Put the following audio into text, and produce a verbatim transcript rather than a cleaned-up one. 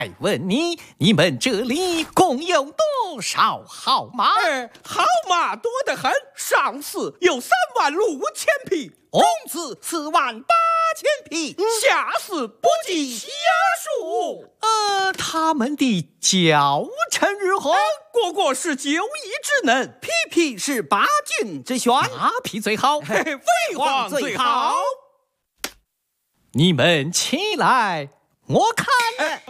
问你，你们这里共有多少号马？ 呃，号马多得很，上次有三万六千匹， 中次四万八千匹， 下次不计其数。 呃，他们的教程如何？ 个个是九夷之能， 匹匹是八进之选， 哪匹最好？ 飞黄最好。 你们起来，我看。 哎